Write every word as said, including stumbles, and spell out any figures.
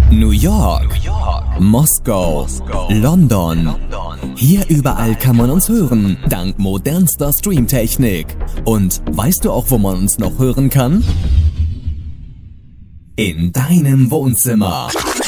New York, New York. Moskau, Moskau. London. London. Hier überall kann man uns hören, dank modernster Streamtechnik. Und weißt du auch, wo man uns noch hören kann? In deinem Wohnzimmer.